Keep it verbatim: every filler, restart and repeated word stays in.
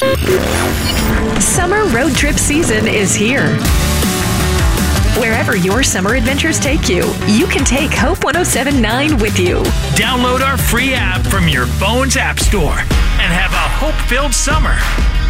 Summer road trip season is here. Wherever your summer adventures take you, you can take Hope one oh seven point nine with you. Download our free app from your phone's app store and have a hope-filled summer.